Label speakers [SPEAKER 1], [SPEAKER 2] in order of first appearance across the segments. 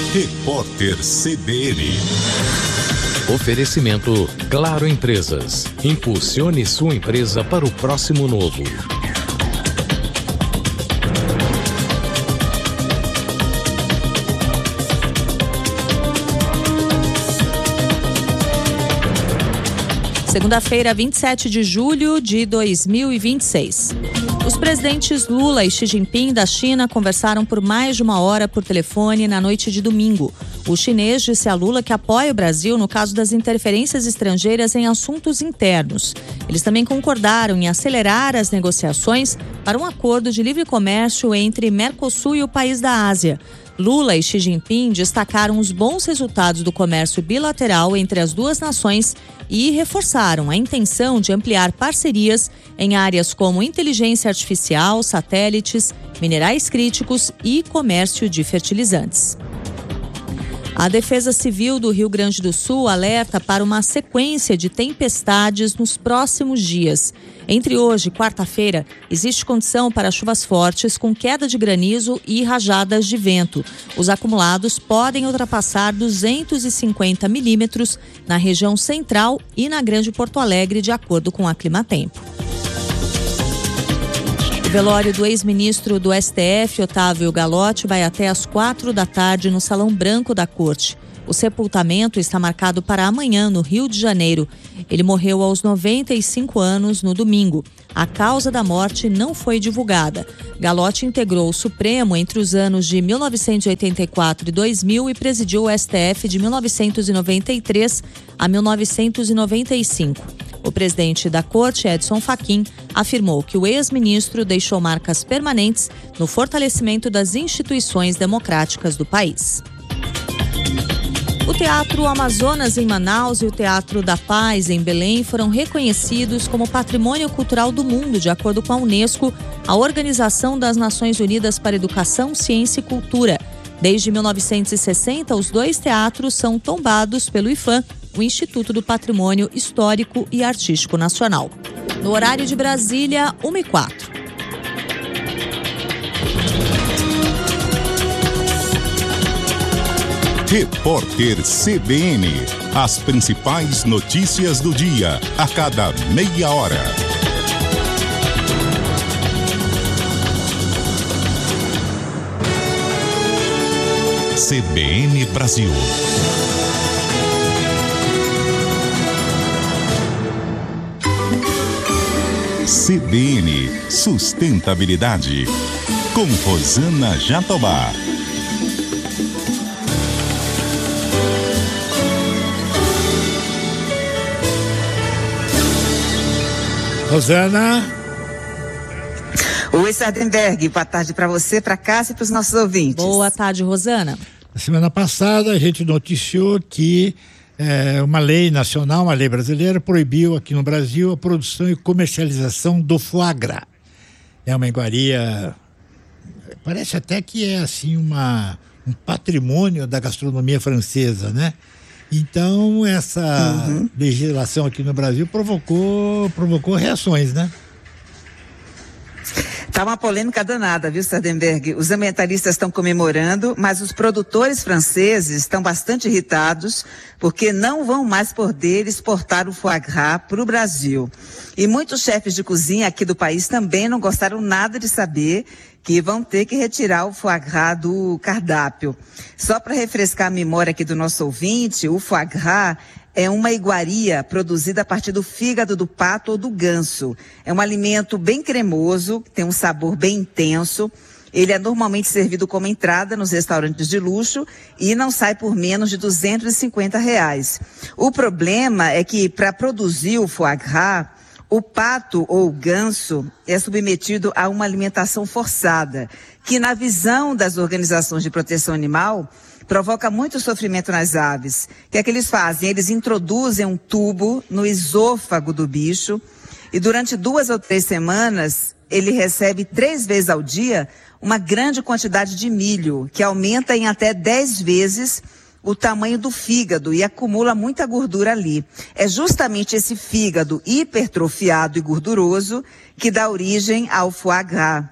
[SPEAKER 1] Repórter CBN.
[SPEAKER 2] Oferecimento Claro Empresas. Impulsione sua empresa para o próximo novo.
[SPEAKER 3] Segunda-feira, 27 de julho de 2026. Os presidentes Lula e Xi Jinping da China conversaram por mais de 1 hora por telefone na noite de domingo. O chinês disse a Lula que apoia o Brasil no caso das interferências estrangeiras em assuntos internos. Eles também concordaram em acelerar as negociações para um acordo de livre comércio entre Mercosul e o país da Ásia. Lula e Xi Jinping destacaram os bons resultados do comércio bilateral entre as duas nações e reforçaram a intenção de ampliar parcerias em áreas como inteligência artificial, satélites, minerais críticos e comércio de fertilizantes. A Defesa Civil do Rio Grande do Sul alerta para uma sequência de tempestades nos próximos dias. Entre hoje e quarta-feira, existe condição para chuvas fortes com queda de granizo e rajadas de vento. Os acumulados podem ultrapassar 250 milímetros na região central e na Grande Porto Alegre, de acordo com a Climatempo. O velório do ex-ministro do STF, Otávio Galotti, vai até às 4 da tarde no Salão Branco da Corte. O sepultamento está marcado para amanhã, no Rio de Janeiro. Ele morreu aos 95 anos no domingo. A causa da morte não foi divulgada. Galotti integrou o Supremo entre os anos de 1984 e 2000 e presidiu o STF de 1993 a 1995. O presidente da Corte, Edson Fachin, afirmou que o ex-ministro deixou marcas permanentes no fortalecimento das instituições democráticas do país. O Teatro Amazonas, em Manaus, e o Teatro da Paz, em Belém, foram reconhecidos como Patrimônio Cultural do Mundo, de acordo com a Unesco, a Organização das Nações Unidas para Educação, Ciência e Cultura. Desde 1960, os dois teatros são tombados pelo IPHAN, o Instituto do Patrimônio Histórico e Artístico Nacional. No horário de Brasília, 1h04.
[SPEAKER 1] Repórter CBN. As principais notícias do dia, a cada meia hora. CBN Brasil. CBN Sustentabilidade, com Rosana Jatobá.
[SPEAKER 4] Rosana.
[SPEAKER 5] Oi, Sardenberg. Boa tarde para você, para Cássia e para os nossos ouvintes.
[SPEAKER 3] Boa tarde, Rosana.
[SPEAKER 4] Na semana passada a gente noticiou que uma lei nacional, uma lei brasileira, proibiu aqui no Brasil a produção e comercialização do foie gras. É uma iguaria, parece até que é assim um patrimônio da gastronomia francesa, né? Então essa legislação aqui no Brasil provocou reações, né?
[SPEAKER 5] Tá uma polêmica danada, viu, Sardenberg? Os ambientalistas estão comemorando, mas os produtores franceses estão bastante irritados porque não vão mais poder exportar o foie gras para o Brasil. E muitos chefes de cozinha aqui do país também não gostaram nada de saber que vão ter que retirar o foie gras do cardápio. Só para refrescar a memória aqui do nosso ouvinte, o foie gras é uma iguaria produzida a partir do fígado do pato ou do ganso. É um alimento bem cremoso, tem um sabor bem intenso. Ele é normalmente servido como entrada nos restaurantes de luxo e não sai por menos de R$250. O problema é que para produzir o foie gras, o pato ou o ganso é submetido a uma alimentação forçada, que na visão das organizações de proteção animal provoca muito sofrimento nas aves. O que é que eles fazem? Eles introduzem um tubo no esôfago do bicho e durante 2 ou 3 semanas ele recebe 3 vezes ao dia uma grande quantidade de milho, que aumenta em até 10 vezes o tamanho do fígado e acumula muita gordura ali. É justamente esse fígado hipertrofiado e gorduroso que dá origem ao foie gras.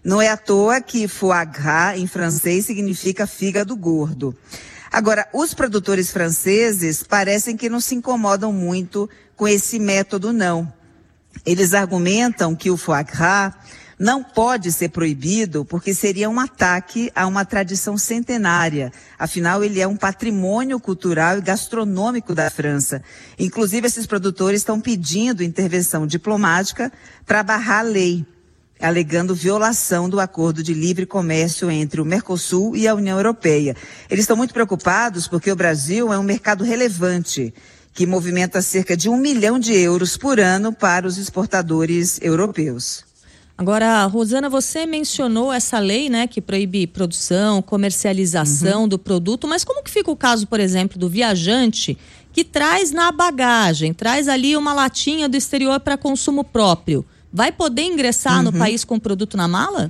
[SPEAKER 5] Não é à toa que foie gras, em francês, significa fígado gordo. Agora, os produtores franceses parecem que não se incomodam muito com esse método, não. Eles argumentam que o foie gras não pode ser proibido porque seria um ataque a uma tradição centenária. Afinal, ele é um patrimônio cultural e gastronômico da França. Inclusive, esses produtores estão pedindo intervenção diplomática para barrar a lei, alegando violação do acordo de livre comércio entre o Mercosul e a União Europeia. Eles estão muito preocupados porque o Brasil é um mercado relevante, que movimenta cerca de 1 milhão de euros por ano para os exportadores europeus.
[SPEAKER 3] Agora, Rosana, você mencionou essa lei, né, que proíbe produção, comercialização do produto, mas como que fica o caso, por exemplo, do viajante que traz na bagagem, traz ali uma latinha do exterior para consumo próprio? Vai poder ingressar no país com o produto na mala?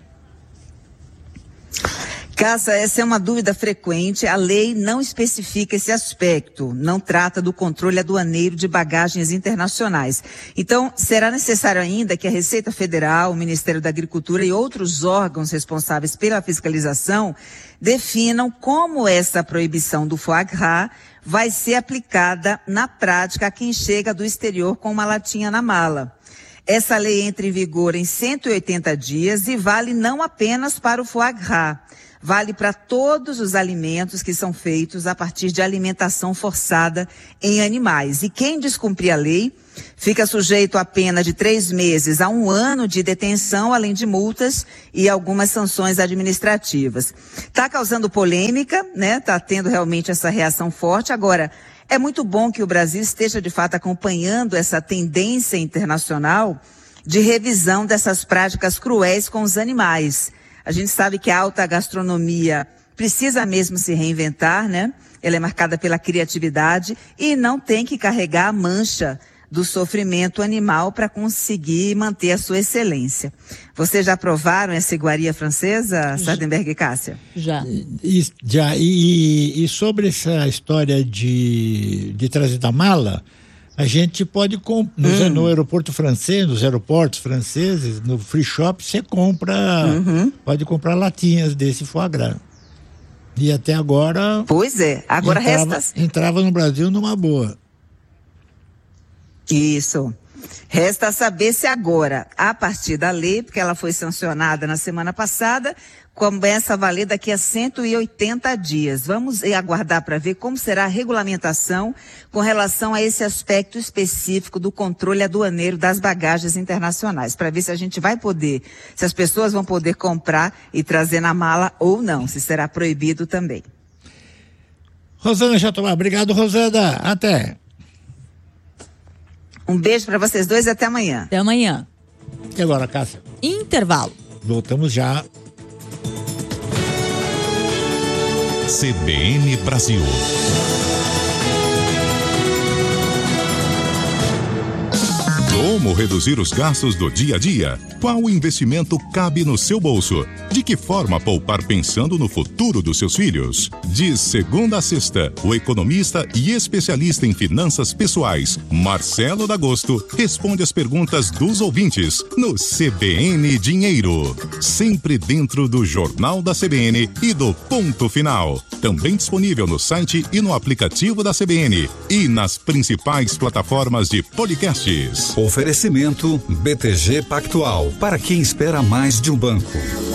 [SPEAKER 5] Cássia, essa é uma dúvida frequente. A lei não especifica esse aspecto, não trata do controle aduaneiro de bagagens internacionais. Então, será necessário ainda que a Receita Federal, o Ministério da Agricultura e outros órgãos responsáveis pela fiscalização definam como essa proibição do foie gras vai ser aplicada na prática a quem chega do exterior com uma latinha na mala. Essa lei entra em vigor em 180 dias e vale não apenas para o foie gras, vale para todos os alimentos que são feitos a partir de alimentação forçada em animais. E quem descumprir a lei fica sujeito a pena de 3 meses a 1 ano de detenção, além de multas e algumas sanções administrativas. Está causando polêmica, né? Está tendo realmente essa reação forte. Agora, é muito bom que o Brasil esteja, de fato, acompanhando essa tendência internacional de revisão dessas práticas cruéis com os animais. A gente sabe que a alta gastronomia precisa mesmo se reinventar, né? Ela é marcada pela criatividade e não tem que carregar a mancha do sofrimento animal para conseguir manter a sua excelência. Vocês já provaram essa iguaria francesa, Sardenberg e Cássia?
[SPEAKER 3] Já.
[SPEAKER 4] E sobre essa história de trazer da mala, a gente pode comprar no aeroporto francês, nos aeroportos franceses, no free shop, você compra, pode comprar latinhas desse foie gras. E até agora...
[SPEAKER 5] Pois é, agora
[SPEAKER 4] entrava no Brasil numa boa.
[SPEAKER 5] Isso. Resta saber se agora, a partir da lei, porque ela foi sancionada na semana passada, começa a valer daqui a 180 dias. Vamos aguardar para ver como será a regulamentação com relação a esse aspecto específico do controle aduaneiro das bagagens internacionais, para ver se a gente vai poder, se as pessoas vão poder comprar e trazer na mala ou não, se será proibido também.
[SPEAKER 4] Rosana Jatobá, obrigado, Rosana. Até.
[SPEAKER 5] Um beijo para vocês dois e até amanhã.
[SPEAKER 3] Até amanhã.
[SPEAKER 4] E agora, Cássia?
[SPEAKER 3] Intervalo.
[SPEAKER 4] Voltamos já.
[SPEAKER 1] CBN Brasil. Como reduzir os gastos do dia a dia? Qual investimento cabe no seu bolso? De que forma poupar pensando no futuro dos seus filhos? De segunda a sexta, o economista e especialista em finanças pessoais, Marcelo D'Agosto, responde as perguntas dos ouvintes no CBN Dinheiro. Sempre dentro do Jornal da CBN e do Ponto Final. Também disponível no site e no aplicativo da CBN e nas principais plataformas de podcasts.
[SPEAKER 6] Oferecimento BTG Pactual, para quem espera mais de um banco.